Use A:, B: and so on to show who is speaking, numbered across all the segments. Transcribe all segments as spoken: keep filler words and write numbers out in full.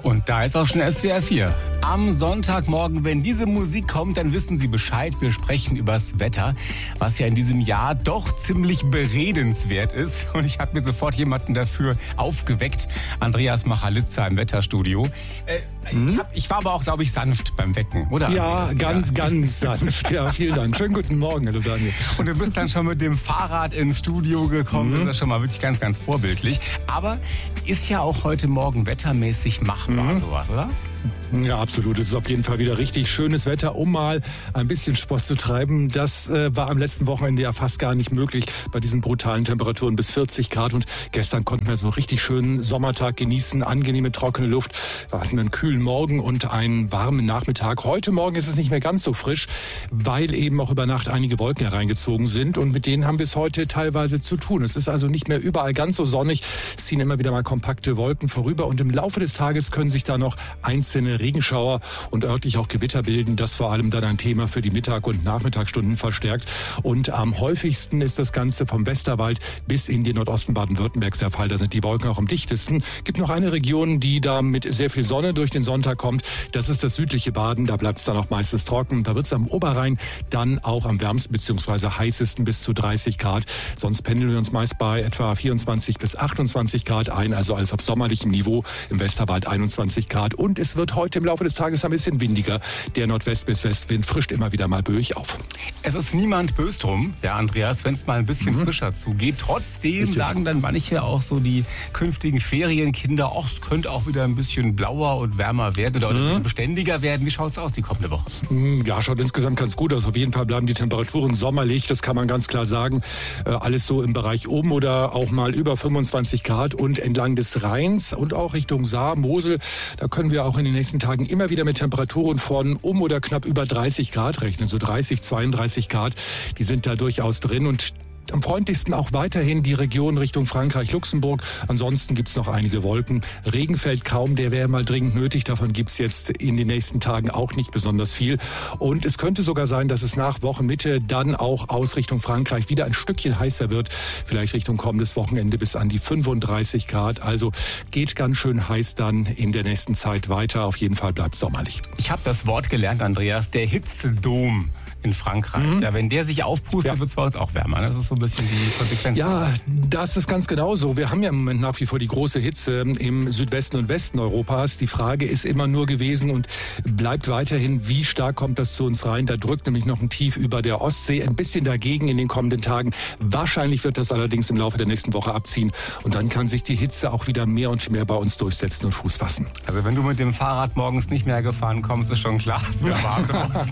A: Und da ist auch schon S W R vier. Am Sonntagmorgen, wenn diese Musik kommt, dann wissen Sie Bescheid. Wir sprechen übers Wetter, was ja in diesem Jahr doch ziemlich beredenswert ist. Und ich habe mir sofort jemanden dafür aufgeweckt. Andreas Machalitza im Wetterstudio. Äh, hm? ich, hab, ich war aber auch, glaube ich, sanft beim Wecken, oder?
B: Ja,
A: Andreas,
B: ganz,
A: ja.
B: ganz sanft. Ja, vielen Dank. Schönen guten Morgen, hallo Daniel.
A: Und du bist dann schon mit dem Fahrrad ins Studio gekommen. Mhm. Das ist schon mal wirklich ganz, ganz vorbildlich. Aber ist ja auch heute Morgen wettermäßig machbar, mhm. sowas, oder?
B: Ja, absolut. Es ist auf jeden Fall wieder richtig schönes Wetter, um mal ein bisschen Sport zu treiben. Das äh, war am letzten Wochenende ja fast gar nicht möglich bei diesen brutalen Temperaturen bis vierzig Grad. Und gestern konnten wir so einen richtig schönen Sommertag genießen, angenehme, trockene Luft. Wir hatten einen kühlen Morgen und einen warmen Nachmittag. Heute Morgen ist es nicht mehr ganz so frisch, weil eben auch über Nacht einige Wolken hereingezogen sind. Und mit denen haben wir es heute teilweise zu tun. Es ist also nicht mehr überall ganz so sonnig. Es ziehen immer wieder mal kompakte Wolken vorüber. Und im Laufe des Tages können sich da noch einzelne Regenschauer und örtlich auch Gewitter bilden. Das vor allem dann ein Thema für die Mittag- und Nachmittagsstunden verstärkt. Und am häufigsten ist das Ganze vom Westerwald bis in den Nordosten Baden-Württembergs der Fall. Da sind die Wolken auch am dichtesten. Gibt noch eine Region, die da mit sehr viel Sonne durch den Sonntag kommt. Das ist das südliche Baden. Da bleibt es dann auch meistens trocken. Da wird es am Oberrhein dann auch am wärmsten bzw. heißesten bis zu dreißig Grad. Sonst pendeln wir uns meist bei etwa vierundzwanzig bis achtundzwanzig Grad ein. Also alles auf sommerlichem Niveau. Im Westerwald einundzwanzig Grad. Und es wird heute im Laufe des Tages ein bisschen windiger. Der Nordwest- bis Westwind frischt immer wieder mal böig auf.
A: Es ist niemand böse drum, ja Andreas, wenn es mal ein bisschen mhm. frischer zugeht. Trotzdem Richtig. sagen dann manche auch so die künftigen Ferienkinder, ach, es könnte auch wieder ein bisschen blauer und wärmer werden oder mhm. ein bisschen beständiger werden. Wie schaut es aus die kommende Woche?
B: Ja, schaut insgesamt ganz gut aus. Auf jeden Fall bleiben die Temperaturen sommerlich, das kann man ganz klar sagen. Äh, alles so im Bereich um oder auch mal über fünfundzwanzig Grad und entlang des Rheins und auch Richtung Saar, Mosel. Da können wir auch in den nächsten Tagen immer wieder mit Temperaturen von um oder knapp über dreißig Grad rechnen. So dreißig, zweiunddreißig Grad, die sind da durchaus drin. Und am freundlichsten auch weiterhin die Region Richtung Frankreich, Luxemburg. Ansonsten gibt's noch einige Wolken. Regen fällt kaum, der wäre mal dringend nötig. Davon gibt's jetzt in den nächsten Tagen auch nicht besonders viel. Und es könnte sogar sein, dass es nach Wochenmitte dann auch aus Richtung Frankreich wieder ein Stückchen heißer wird. Vielleicht Richtung kommendes Wochenende bis an die fünfunddreißig Grad. Also geht ganz schön heiß dann in der nächsten Zeit weiter. Auf jeden Fall bleibt sommerlich.
A: Ich habe das Wort gelernt, Andreas, der Hitzedom in Frankreich. Mhm. Ja, wenn der sich aufpustet, ja. wird es bei uns auch wärmer. Das ist so ein bisschen die Konsequenz.
B: Ja, das ist ganz genau so. Wir haben ja im Moment nach wie vor die große Hitze im Südwesten und Westen Europas. Die Frage ist immer nur gewesen und bleibt weiterhin, wie stark kommt das zu uns rein? Da drückt nämlich noch ein Tief über der Ostsee. Ein bisschen dagegen in den kommenden Tagen. Wahrscheinlich wird das allerdings im Laufe der nächsten Woche abziehen. Und dann kann sich die Hitze auch wieder mehr und mehr bei uns durchsetzen und Fuß fassen.
A: Also wenn du mit dem Fahrrad morgens nicht mehr gefahren kommst, ist schon klar, es wird warm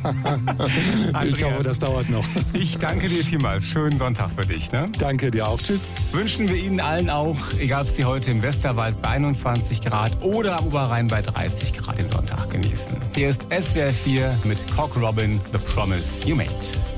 A: draußen.
B: Ich hoffe, das dauert noch.
A: Ich danke dir vielmals. Schönen Sonntag für dich. Ne?
B: Danke dir auch. Tschüss.
A: Wünschen wir Ihnen allen auch, egal ob Sie heute im Westerwald bei einundzwanzig Grad oder am Oberrhein bei dreißig Grad den Sonntag genießen. Hier ist S W R vier mit Cock Robin, The Promise You Made.